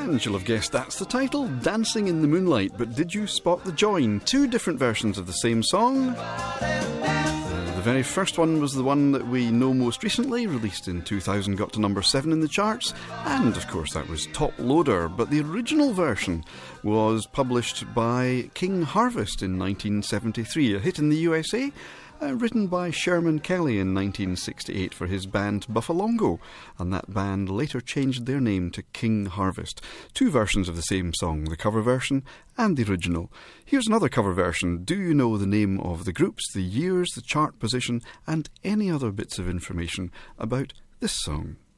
And you'll have guessed that's the title, Dancing in the Moonlight. But did you spot the join? Two different versions of the same song. The very first one was the one that we know most recently, released in 2000, got to number 7 in the charts, and of course that was Top Loader. But the original version was published by King Harvest in 1973, a hit in the USA, written by Sherman Kelly in 1968 for his band Buffalongo, and that band later changed their name to King Harvest. Two versions of the same song, the cover version and the original. Here's another cover version. Do you know the name of the groups, the years, the chart position, and any other bits of information about this song?